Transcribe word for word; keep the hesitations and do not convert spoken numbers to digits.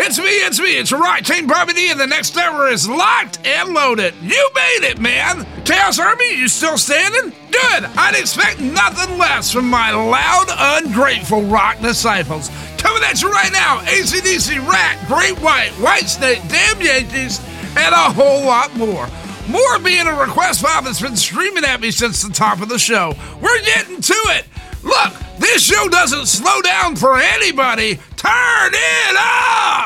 It's me, it's me, it's Rock King Bobby D, and the next hour is locked and loaded. You made it, man. Chaos Army, you still standing? Good. I'd expect nothing less from my loud, ungrateful rock disciples. Coming at you right now, A C D C, Rat, Great White, Whitesnake, Damn Yankees, and a whole lot more. More being a request file that's been screaming at me since the top of the show. We're getting to it. Look, this show doesn't slow down for anybody. Turn it up!